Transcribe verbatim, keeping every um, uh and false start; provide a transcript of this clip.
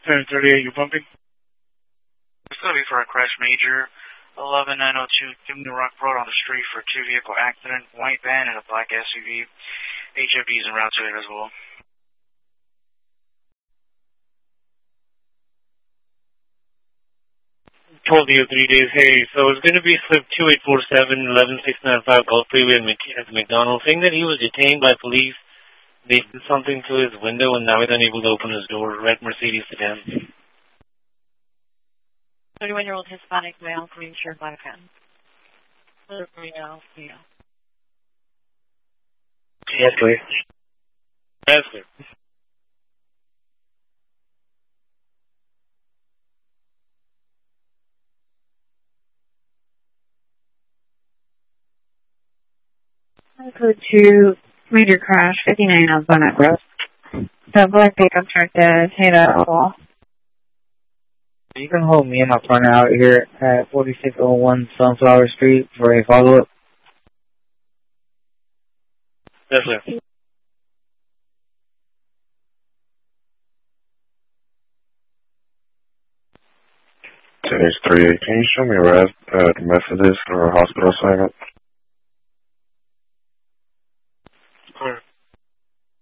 ten thirty-eight, you're pumping? It's going to be for a crash major. eleven nine oh two, Kimney Rock Road on the street for two vehicle accident, white van and a black S U V. H F B's en route to it as well. Told you three days. Hey, so it's going to be slip two eight four seven, eleven six nine five Gulf Freeway at McDonald, saying that he was detained by police. They did something to his window and now he's unable to open his door. Red Mercedes sedan. thirty-one-year-old Hispanic male, green shirt, black pants. Green house, yeah. Yes, clear. Yes, clear. Code two, major crash, fifty-nine on Bonnet Road. The black pickup truck does hit a wall. You can hold me and my partner out here at forty-six oh one Sunflower Street for a follow-up. Yes, sir. ten three eight, can you show me a res- uh, Methodist or a hospital assignment?